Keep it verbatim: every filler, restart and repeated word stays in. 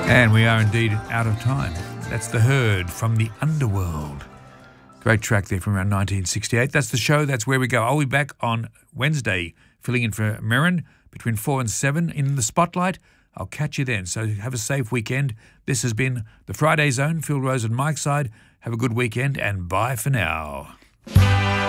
And we are indeed out of time. That's The Herd from the Underworld. Great track there from around nineteen sixty-eight. That's the show. That's where we go. I'll be back on Wednesday, filling in for Merrin between four and seven in the Spotlight. I'll catch you then. So have a safe weekend. This has been the Friday Zone. Phil Rose and Mike Side. Have a good weekend and bye for now.